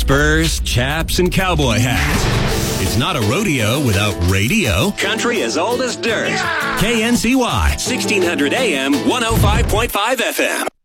spurs, chaps, and cowboy hats. It's not a rodeo without radio. Country as old as dirt. KNCY, 1600 AM, 105.5 FM.